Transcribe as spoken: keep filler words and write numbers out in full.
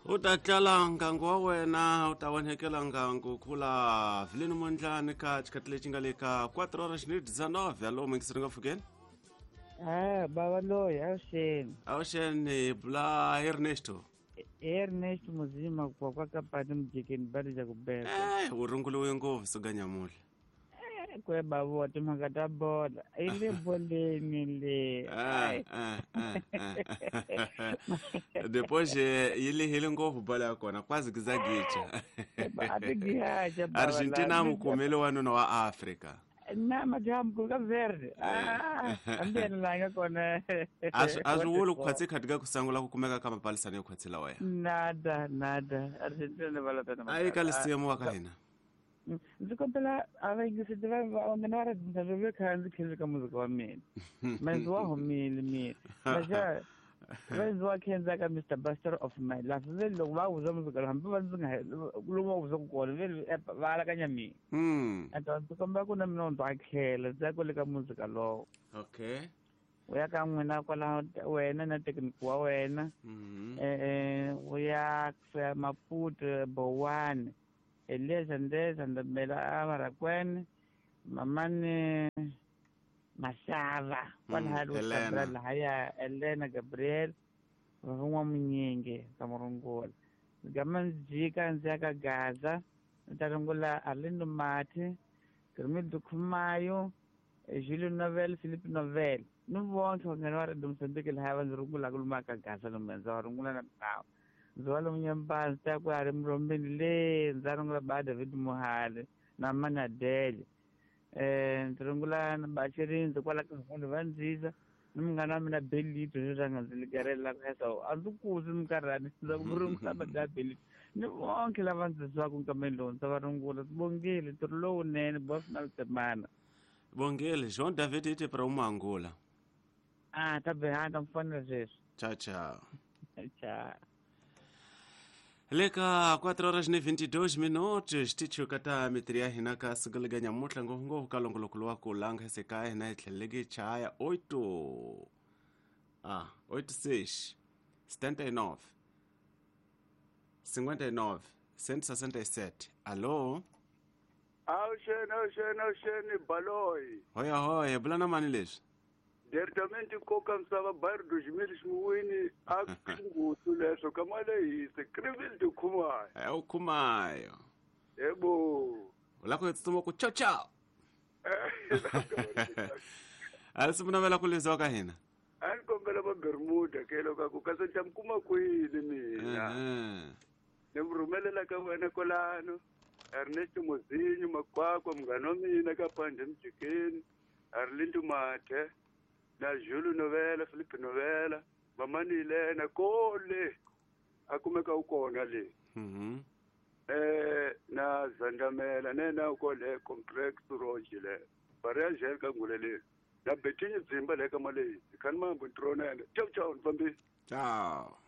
Utatlala ngangu wa wena utawanhekela ngangu kula vilini mondlani ka chikatile chingaleka quatro horas ni dezenove. Alô, mãe que você não fugen? Ah, baba loyi awusheni. Awusheni bla Ernesto. Ernesto Muzima kwa kwa kapati mjikeni bari za kubeka. Eh, urungulu wengovu suganyamule. Eh, kwe babu watu makata boda. Ile boleni le. Ah, ah, ah, ah. Depois ile hile ngovu bala kona quase gizagicha. Ate gihaja baba. Argentina mukumele wanu na wa Afrika. Na majam kuka verde. Ah, ambia nilanga kona. Azuwulu kwatsi katika kusangula kukumeka kama palisani kwatsila waya. Nada, nada. Argentina ne bala tana. Ai kalisimu wakahina. Nzikompela abaingisitiva wanganara ndaveve khanzi khenzi ka muzika wa mina. Menzi wa homile mina. Maja wenzi wa khenza ka Mister Buster of my life. Vele loko va uza muzika lo hambi va ndzi nga lomu uza ku kona vele va alakanya mina. Mm. Ata ndzi kombela ku na mina ndzi wa khela ndzi ya kwale ka muzika lowo. Okay. U ya ka n'wina kwala wena na thekiniki wa wena. Mhm. Eh u ya ku Maputo Bowane. Eleza ndeza ndabela Amarakwene mamani Masava kwala halu Gabriel haya Elena Gabriel vavumwa munyenge kamurungola gamanzika nzaka Gaza ntarungula Arlindo Mati Kermit Kumayo Julio Novel Philippe Novel nuvonke wanganwara dumsandike lhava nzurungula kulumaka Gaza lumenza warungula na tawo Zwalo mnyambanzi takwari mrombeni le nzarungula ba David Muhale na mana Dele eh nzarungula na bachirinzi kwala kafundi vanziza nimngana mina Bellito niranga nziligarela kasa azukuzi mkarani nzarungula ba Bellito ni bonke lavanzizwa kunkamelo nzavarungula sibongile tulo unene bofnal temana Bongile Jean David ite para uma Angola. Ah tabe handa mfano zesu. Ciao ciao. Ciao. Leka quatro horas e vinte e dois minutos ticho kata metria hinaka sugalganya mutla ngongo kalongolokolo wako langa sekai na itlelege chaya oito ah oito seis setenta e nove cinquenta e nove cento e sessenta e sete. Alô? Auxene, auxene, auxene, baloi. Hoya hoya bulana mani leswi. Diretamente koka msava bairro dos milhos muini akungutu leso kamale hise krivil de kumai. É o kumayo. Ebo. Ulako yetsuma ku ciao ciao. Alisumuna vela kulizoka hina. Ani kombela ba Bermuda kelo ka ku kasenta mkuma kwini mina. Eh. Nemrumelela ka wena kolano. Ernesto Muzinho makwakwa mngano mina ka pande mjikeni. Arlindo Mate. Na Julio Novela, Philippe Novela, mamani Elena, kole akumeka ukona le. Mhm. Eh na Zandamela nena ukole complex roji le. Bare jel ka ngulele. Na betinyi zimba le kamale. Kanma mbutrona. Ciao ciao mfambi. Ciao.